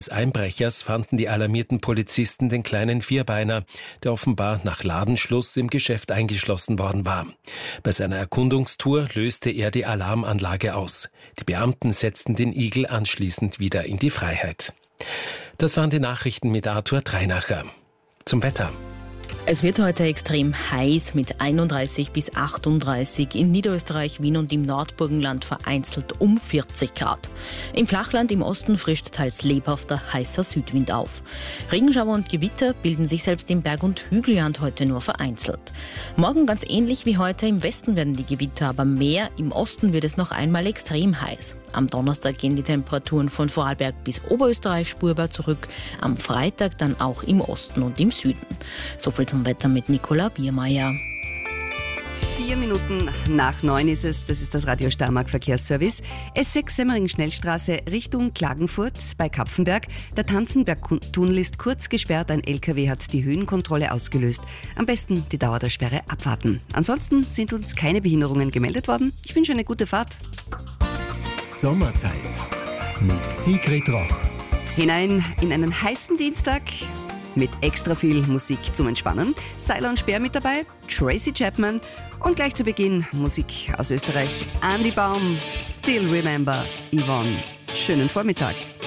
Des Einbrechers fanden die alarmierten Polizisten den kleinen Vierbeiner, der offenbar nach Ladenschluss im Geschäft eingeschlossen worden war. Bei seiner Erkundungstour löste er die Alarmanlage aus. Die Beamten setzten den Igel anschließend wieder in die Freiheit. Das waren die Nachrichten mit Arthur Treinacher. Zum Wetter. Es wird heute extrem heiß mit 31 bis 38, in Niederösterreich, Wien und im Nordburgenland vereinzelt um 40 Grad. Im Flachland im Osten frischt teils lebhafter, heißer Südwind auf. Regenschauer und Gewitter bilden sich selbst im Berg- und Hügelland heute nur vereinzelt. Morgen ganz ähnlich wie heute, im Westen werden die Gewitter aber mehr, im Osten wird es noch einmal extrem heiß. Am Donnerstag gehen die Temperaturen von Vorarlberg bis Oberösterreich spürbar zurück, am Freitag dann auch im Osten und im Süden. Soviel zum Wetter mit Nicola Biermeier. 4 Minuten nach 9 ist es, das ist das Radio Steiermark Verkehrsservice. S6 Semmering-Schnellstraße Richtung Klagenfurt bei Kapfenberg. Der Tanzenberg-Tunnel ist kurz gesperrt, ein LKW hat die Höhenkontrolle ausgelöst. Am besten die Dauer der Sperre abwarten. Ansonsten sind uns keine Behinderungen gemeldet worden. Ich wünsche eine gute Fahrt. Sommerzeit mit Sigrid Roch. Hinein in einen heißen Dienstag mit extra viel Musik zum Entspannen. Seiler und Speer mit dabei, Tracy Chapman und gleich zu Beginn Musik aus Österreich. Andy Baum, Still Remember Yvonne. Schönen Vormittag.